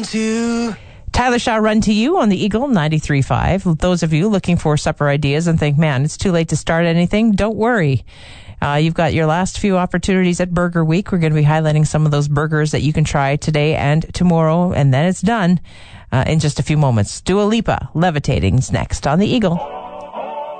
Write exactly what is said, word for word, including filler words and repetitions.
to... Tyler Shaw, Run to You on the Eagle ninety-three point five. Those of you looking for supper ideas and think, man, it's too late to start anything, don't worry. Uh, you've got your last few opportunities at Burger Week. We're going to be highlighting some of those burgers that you can try today and tomorrow, and then it's done uh, in just a few moments. Dua Lipa, Levitating's next on the Eagle.